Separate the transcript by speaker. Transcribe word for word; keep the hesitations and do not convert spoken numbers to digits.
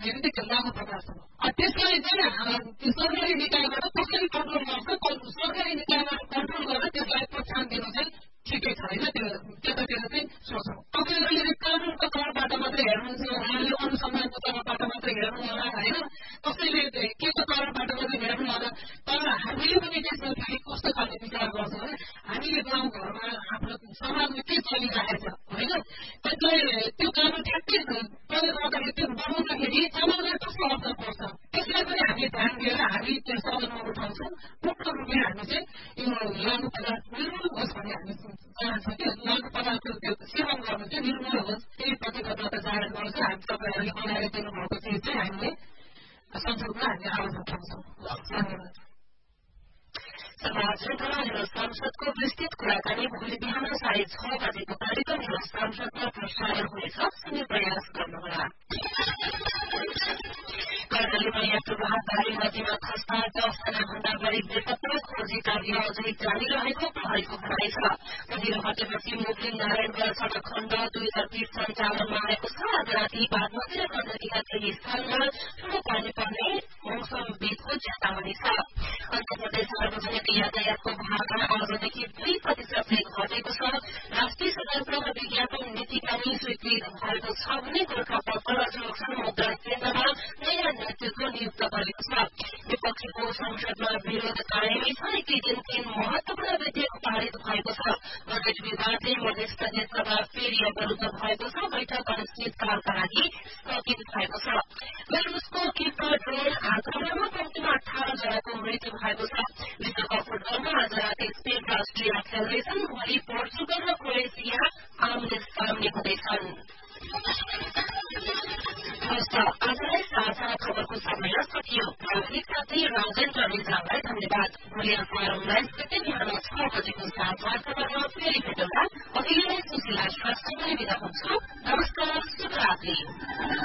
Speaker 1: heritage लागू प्रकाश छ त्यसलाई चाहिँ त्यो सरकारी निकायबाट कसरी कन्ट्रोल गर्छ सरकारी निकायबाट कन्ट्रोल गरेर त्यसलाई प्रोत्साहन दिनु चाहिँ ठिकै छ होइन त्यो त्यतातिर चाहिँ सोचौँ तपाईँले अहिले कानुनको तौरबाट मात्रै हेर्नुहुन्छ उहाँले अनुसन्धानको तौरबाट मात्रै हेर्नु होला होइन कसैले के को तौरबाट मात्रै हेर्नु होला तर हामीले पनि त्यसमा फेरि कस्तो खालको विचार गर्छौँ भने हामीले गाउँघरमा आफ्नो समाजमा के चलिरहेको छ होइन त्यसलाई त्यो कानुन ठ्याक्कै प्रयोग गर्दाखेरि त्यो बनाउँदाखेरि समाजलाई कस्तो असर पर्छ त्यसलाई पनि हामीले ध्यान दिएर हामी त्यो सदनमा उठाउँछौँ मुख्य रूपले हामी चाहिँ यो लागु पदार्थ निर्मूल होस् भन्ने हामी चाहन्छौँ कि लागु पदार्थको त्यो सेवन गर्नु चाहिँ निर्मूल होस् त्यही प्रतिबद्धता जाहेर गर्नु चाहिँ हामी तपाईँहरूले बनाएर दिनुभएको चिज चाहिँ हामीले संसदमा हामीले आवाज उठाउँछौँ धन्यवाद
Speaker 2: समाजमा र संसदको विस्तृत कुराकानी भोलि बिहान साढे छ बजेको कार्यक्रम र संसदमा प्रसारण हुनेछ सुन्ने प्रयास गर्नुहोला कर्णालीमा यात्रु राहतदारी नदीमा खस्ता दसजना भन्दा बढी बेपत्ता खोजी कार्य अझै जारी रहेको प्रहरीको भनाइ छ नदीमा हटेपछि मुगलिङ नारायणगढ सड़क खण्ड दुई अडतीस सञ्चालनमा आएको छ आज राति बागमती र गण्डकीका केही स्थानमा ठूलो पानी पर्ने मौसमविदको चेतावनी छ अन्ध्रप्रदेश सार्वजनिक यातायातको भाडा आजदेखि दुई प्रतिशत चाहिँ घटेको छ राष्ट्रिय षड्यन्त्र र विज्ञापन नीतिका नै स्वीकृत भएको छ भने गोर्खापत्र र संरक्षण मुद्दा केन्द्रमा नयाँ नेतृत्व नियुक्त गरेको छ विपक्षीको संसदमा विरोध कायमै छ एकै दिन तीन महत्वपूर्ण विधेयक पारित भएको छ बजेट विवादले मधेस प्रदेश सभा फेरि अवरुद्ध भएको छ बैठक अनिश्चितकालका लागि स्थगित भएको छ बेलारुसको किप्र ड्रोन आक्रमणमा कम्तीमा अठार जनाको मृत्यु भएको छ विश्वकप फुटबलमा आज राति स्पेन र अस्ट्रिया खेल्दैछन् भोलि पोर्चुगल र क्रोएसिया आमने सामने हुँदैछन् आजलाई साझा खबरको समय सकियो प्राविधिक साथी राजेन्द्र रिजाललाई धन्यवाद भोलि अखबार उन्नाइस गते बिहान छ बजेको साझा खबरमा फेरि भेटौँला अहिले नै सुशीला श्रेष्ठलाई बिदा हुन्छु नमस्कार शुभरात्रि